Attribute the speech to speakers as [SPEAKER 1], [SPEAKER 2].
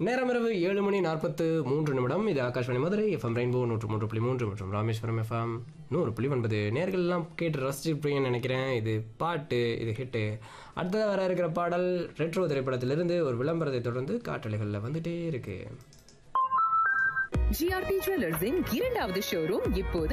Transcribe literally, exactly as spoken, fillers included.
[SPEAKER 1] நேரம் இரவு ஏழு மணி நாற்பத்து மூன்று நிமிடம். இது ஆகாஷ்வாணி மதுரை எஃப்எம் ரெயின்போ நூற்று மூன்று புள்ளி மூன்று மற்றும் ராமேஸ்வரம் எஃப்எம் நூறு புள்ளி ஒன்பது. நேர்கள் எல்லாம் கேட்டு ரசிச்சிருப்பீங்கன்னு நினைக்கிறேன். இது பாட்டு, இது ஹிட்டு. அடுத்ததாக வர இருக்கிற பாடல் ரெட்ரோ திரைப்படத்திலிருந்து ஒரு விளம்பரத்தை தொடர்ந்து காற்றலைகளில் வந்துட்டே இருக்கு.
[SPEAKER 2] ஜிஆர்டி ஜுவல்லர்ஸின் இரண்டாவது ஷோரூம் இப்போது